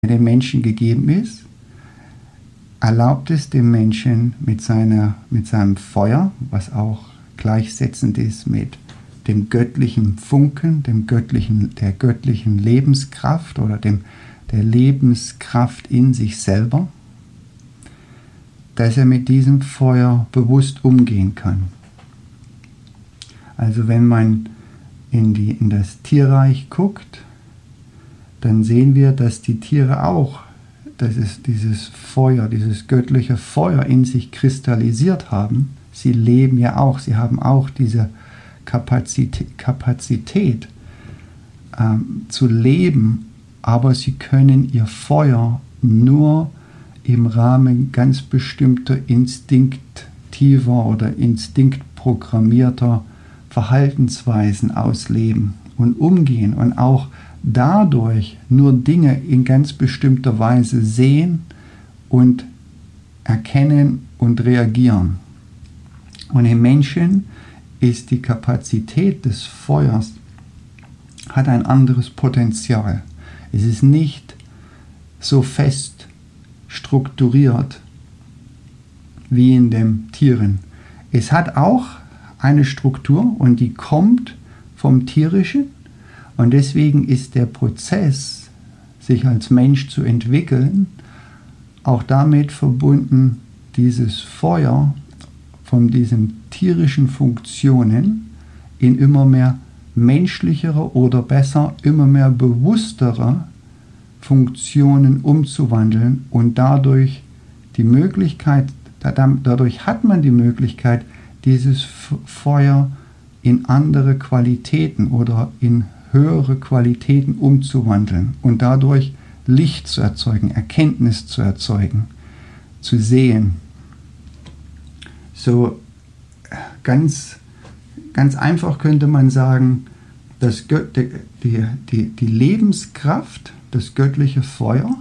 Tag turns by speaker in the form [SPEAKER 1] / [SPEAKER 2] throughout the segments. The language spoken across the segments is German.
[SPEAKER 1] dem Menschen gegeben ist, erlaubt es dem Menschen mit seinem Feuer, was auch gleichsetzend ist mit dem göttlichen Funken, der göttlichen Lebenskraft oder der Lebenskraft in sich selber, dass er mit diesem Feuer bewusst umgehen kann. Also wenn man in das Tierreich guckt, dann sehen wir, dass die Tiere auch, dass es dieses Feuer, dieses göttliche Feuer in sich kristallisiert haben. Sie leben ja auch, sie haben auch diese Kapazität zu leben, aber sie können ihr Feuer nur im Rahmen ganz bestimmter instinktiver oder instinktprogrammierter Verhaltensweisen ausleben und umgehen und auch dadurch nur Dinge in ganz bestimmter Weise sehen und erkennen und reagieren. Und im Menschen ist die Kapazität des Feuers, hat ein anderes Potenzial. Es ist nicht so fest strukturiert wie in den Tieren. Es hat auch eine Struktur und die kommt vom Tierischen. Und deswegen ist der Prozess, sich als Mensch zu entwickeln, auch damit verbunden, dieses Feuer von diesen tierischen Funktionen in immer mehr menschlichere oder besser immer mehr bewusstere Funktionen umzuwandeln und dadurch hat man die Möglichkeit, dieses Feuer in andere Qualitäten oder in höhere Qualitäten umzuwandeln und dadurch Licht zu erzeugen, Erkenntnis zu erzeugen, zu sehen. So ganz einfach könnte man sagen, dass die Lebenskraft, das göttliche Feuer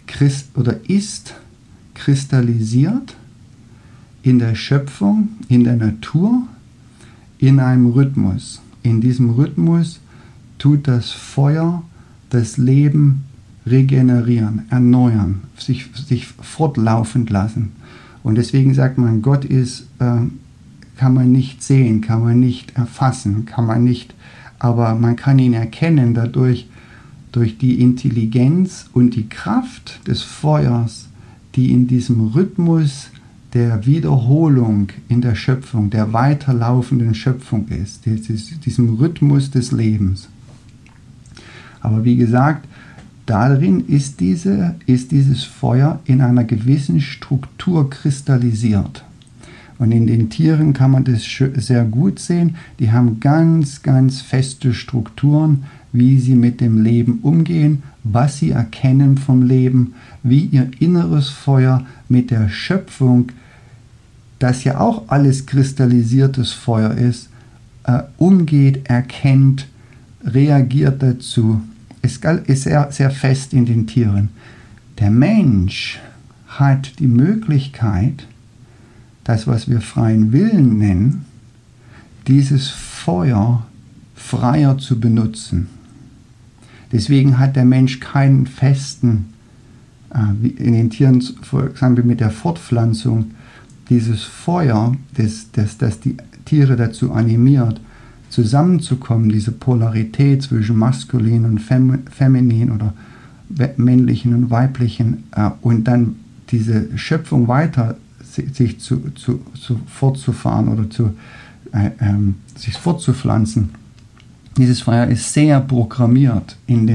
[SPEAKER 1] ist kristallisiert in der Schöpfung, in der Natur, in einem Rhythmus. In diesem Rhythmus tut das Feuer das Leben regenerieren, erneuern, sich fortlaufend lassen. Und deswegen sagt man, Gott ist, kann man nicht sehen, kann man nicht erfassen, aber man kann ihn erkennen durch die Intelligenz und die Kraft des Feuers, die in diesem Rhythmus der Wiederholung in der Schöpfung, der weiterlaufenden Schöpfung ist, diesem Rhythmus des Lebens. Aber wie gesagt, darin ist dieses Feuer in einer gewissen Struktur kristallisiert. Und in den Tieren kann man das sehr gut sehen. Die haben ganz, ganz feste Strukturen, wie sie mit dem Leben umgehen, was sie erkennen vom Leben, wie ihr inneres Feuer mit der Schöpfung, das ja auch alles kristallisiertes Feuer ist, umgeht, erkennt, reagiert dazu. Es ist sehr, sehr fest in den Tieren. Der Mensch hat die Möglichkeit, das, was wir freien Willen nennen, dieses Feuer freier zu benutzen. Deswegen hat der Mensch keinen festen, wie in den Tieren, sagen wir mit der Fortpflanzung, dieses Feuer, das die Tiere dazu animiert, zusammenzukommen, diese Polarität zwischen maskulin und feminin oder männlichen und weiblichen und dann diese Schöpfung weiter sich fortzufahren oder sich fortzupflanzen. Dieses Feuer ist sehr programmiert in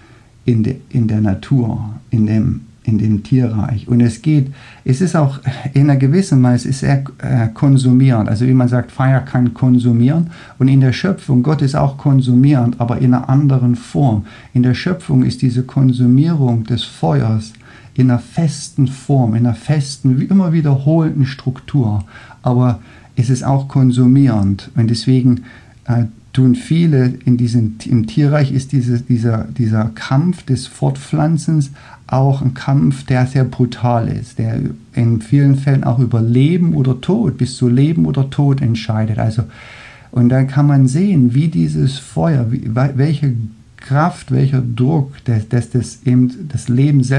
[SPEAKER 1] der Natur, in dem Tierreich. Und es ist auch in einer gewissen Weise sehr konsumierend. Also wie man sagt, Feuer kann konsumieren. Und in der Schöpfung, Gott ist auch konsumierend, aber in einer anderen Form. In der Schöpfung ist diese Konsumierung des Feuers in einer festen Form, in einer festen, immer wiederholenden Struktur. Aber es ist auch konsumierend. Und deswegen tun viele im Tierreich ist dieser Kampf des Fortpflanzens auch ein Kampf, der sehr brutal ist, der in vielen Fällen auch über Leben oder Tod, bis zu Leben oder Tod entscheidet. Also, und dann kann man sehen, wie dieses Feuer, welche Kraft, welcher Druck, dass das eben das Leben selbst